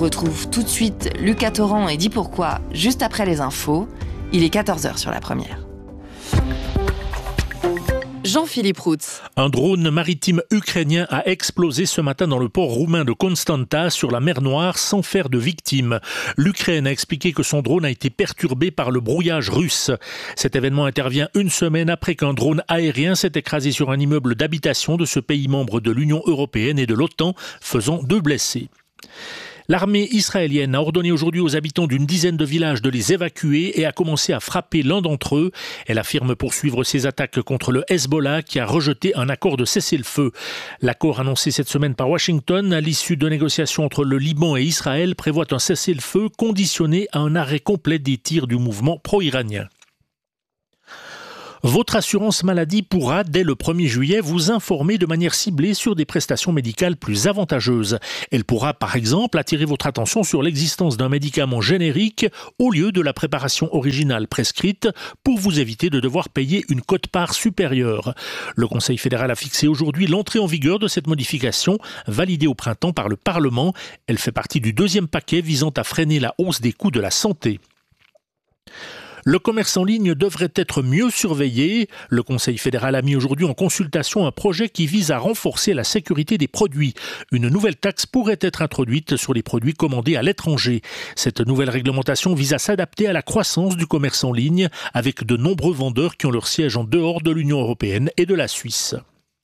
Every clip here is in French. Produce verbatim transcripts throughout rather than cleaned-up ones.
retrouve tout de suite Lucas Torrent et Dis Pourquoi juste après les infos. Il est quatorze heures sur la première. Jean-Philippe Routz. Un drone maritime ukrainien a explosé ce matin dans le port roumain de Constanta sur la mer Noire sans faire de victimes. L'Ukraine a expliqué que son drone a été perturbé par le brouillage russe. Cet événement intervient une semaine après qu'un drone aérien s'est écrasé sur un immeuble d'habitation de ce pays membre de l'Union européenne et de l'OTAN, faisant deux blessés. L'armée israélienne a ordonné aujourd'hui aux habitants d'une dizaine de villages de les évacuer et a commencé à frapper l'un d'entre eux. Elle affirme poursuivre ses attaques contre le Hezbollah qui a rejeté un accord de cessez-le-feu. L'accord annoncé cette semaine par Washington à l'issue de négociations entre le Liban et Israël prévoit un cessez-le-feu conditionné à un arrêt complet des tirs du mouvement pro-iranien. Votre assurance maladie pourra, dès le premier juillet, vous informer de manière ciblée sur des prestations médicales plus avantageuses. Elle pourra, par exemple, attirer votre attention sur l'existence d'un médicament générique au lieu de la préparation originale prescrite pour vous éviter de devoir payer une quote-part supérieure. Le Conseil fédéral a fixé aujourd'hui l'entrée en vigueur de cette modification, validée au printemps par le Parlement. Elle fait partie du deuxième paquet visant à freiner la hausse des coûts de la santé. Le commerce en ligne devrait être mieux surveillé. Le Conseil fédéral a mis aujourd'hui en consultation un projet qui vise à renforcer la sécurité des produits. Une nouvelle taxe pourrait être introduite sur les produits commandés à l'étranger. Cette nouvelle réglementation vise à s'adapter à la croissance du commerce en ligne avec de nombreux vendeurs qui ont leur siège en dehors de l'Union européenne et de la Suisse.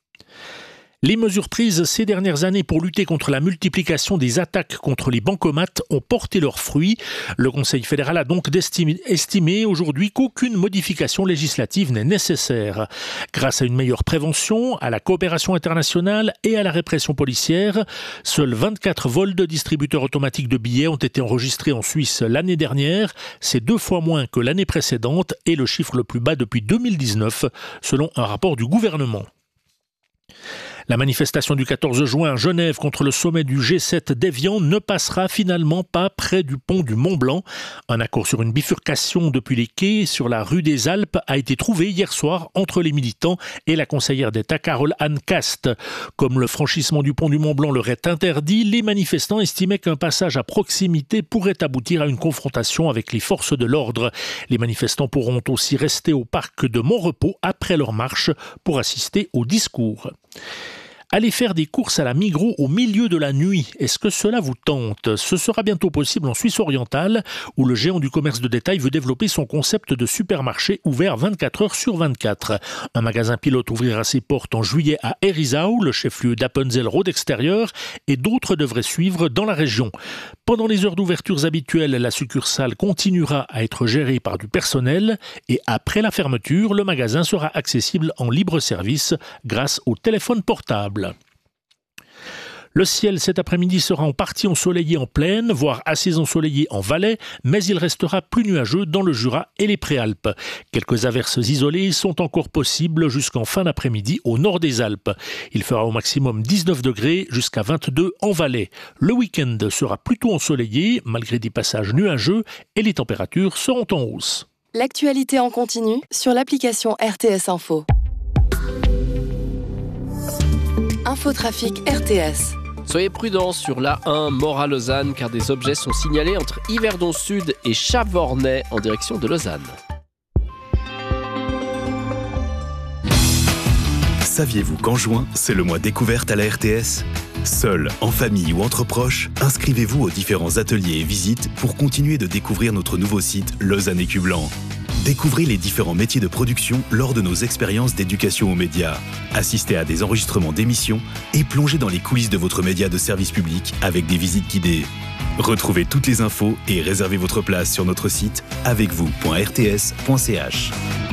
Les mesures prises ces dernières années pour lutter contre la multiplication des attaques contre les bancomates ont porté leurs fruits. Le Conseil fédéral a donc estimé aujourd'hui qu'aucune modification législative n'est nécessaire. Grâce à une meilleure prévention, à la coopération internationale et à la répression policière, seuls vingt-quatre vols de distributeurs automatiques de billets ont été enregistrés en Suisse l'année dernière. C'est deux fois moins que l'année précédente et le chiffre le plus bas depuis deux mille dix-neuf, selon un rapport du gouvernement. La manifestation du quatorze juin à Genève contre le sommet du G sept d'Évian ne passera finalement pas près du pont du Mont-Blanc. Un accord sur une bifurcation depuis les quais sur la rue des Alpes a été trouvé hier soir entre les militants et la conseillère d'État Carole-Anne Cast. Comme le franchissement du pont du Mont-Blanc leur est interdit, les manifestants estimaient qu'un passage à proximité pourrait aboutir à une confrontation avec les forces de l'ordre. Les manifestants pourront aussi rester au parc de Montrepos après leur marche pour assister au discours. Allez faire des courses à la Migros au milieu de la nuit. Est-ce que cela vous tente ? Ce sera bientôt possible en Suisse orientale, où le géant du commerce de détail veut développer son concept de supermarché ouvert vingt-quatre heures sur vingt-quatre. Un magasin pilote ouvrira ses portes en juillet à Herisau, le chef-lieu d'Appenzell Road extérieur, et d'autres devraient suivre dans la région. Pendant les heures d'ouverture habituelles, la succursale continuera à être gérée par du personnel, et après la fermeture, le magasin sera accessible en libre service grâce au téléphone portable. Le ciel cet après-midi sera en partie ensoleillé en plaine, voire assez ensoleillé en Valais, mais il restera plus nuageux dans le Jura et les Préalpes. Quelques averses isolées sont encore possibles jusqu'en fin d'après-midi au nord des Alpes. Il fera au maximum dix-neuf degrés jusqu'à vingt-deux en Valais. Le week-end sera plutôt ensoleillé, malgré des passages nuageux, et les températures seront en hausse. L'actualité en continu sur l'application R T S Info. Infotrafic R T S. Soyez prudents sur l'A un Mora-Lausanne car des objets sont signalés entre Yverdon Sud et Chavornay en direction de Lausanne. Saviez-vous qu'en juin, c'est le mois découverte à la R T S ? Seul, en famille ou entre proches, inscrivez-vous aux différents ateliers et visites pour continuer de découvrir notre nouveau site Lausanne Écu Blanc. Découvrez les différents métiers de production lors de nos expériences d'éducation aux médias. Assistez à des enregistrements d'émissions et plongez dans les coulisses de votre média de service public avec des visites guidées. Retrouvez toutes les infos et réservez votre place sur notre site avec vous point r t s point c h.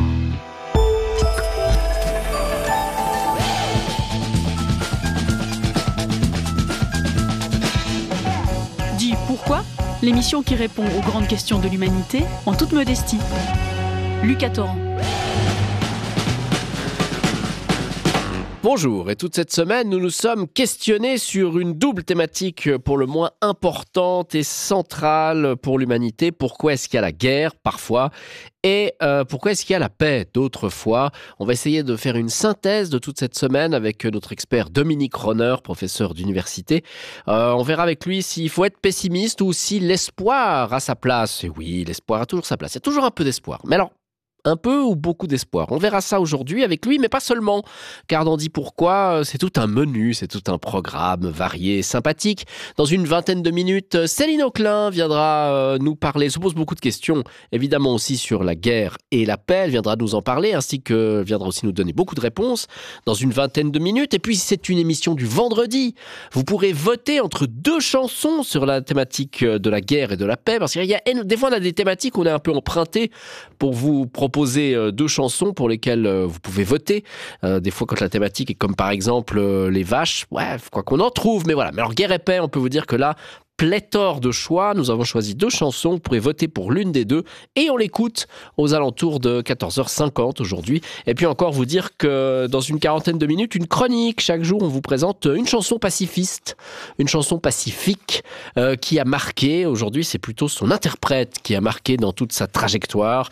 Dis pourquoi ? L'émission qui répond aux grandes questions de l'humanité en toute modestie. Lucas Torrent. Bonjour, et toute cette semaine, nous nous sommes questionnés sur une double thématique pour le moins importante et centrale pour l'humanité. Pourquoi est-ce qu'il y a la guerre, parfois, et euh, pourquoi est-ce qu'il y a la paix, d'autres fois? On va essayer de faire une synthèse de toute cette semaine avec notre expert Dominique Ronner, professeur d'université. Euh, on verra avec lui s'il faut être pessimiste ou si l'espoir a sa place. Et oui, l'espoir a toujours sa place. Il y a toujours un peu d'espoir. Mais alors, un peu ou beaucoup d'espoir. On verra ça aujourd'hui avec lui, mais pas seulement. Car dans Dis Pourquoi, c'est tout un menu, c'est tout un programme varié, sympathique. Dans une vingtaine de minutes, Céline Auclin viendra nous parler, se pose beaucoup de questions, évidemment aussi sur la guerre et la paix. Elle viendra nous en parler, ainsi que viendra aussi nous donner beaucoup de réponses dans une vingtaine de minutes. Et puis, c'est une émission du vendredi. Vous pourrez voter entre deux chansons sur la thématique de la guerre et de la paix, parce qu'il y a des fois, on a des thématiques où on est un peu emprunté pour vous proposer Poser deux chansons pour lesquelles vous pouvez voter. Euh, des fois, quand la thématique est comme par exemple euh, les vaches, ouais, quoi qu'on en trouve, mais voilà. Mais alors, guerre et paix, on peut vous dire que là, pléthore de choix. Nous avons choisi deux chansons. Vous pourrez voter pour l'une des deux et on l'écoute aux alentours de quatorze heures cinquante aujourd'hui. Et puis encore vous dire que dans une quarantaine de minutes, une chronique. Chaque jour, on vous présente une chanson pacifiste, une chanson pacifique euh, qui a marqué. Aujourd'hui, c'est plutôt son interprète qui a marqué dans toute sa trajectoire.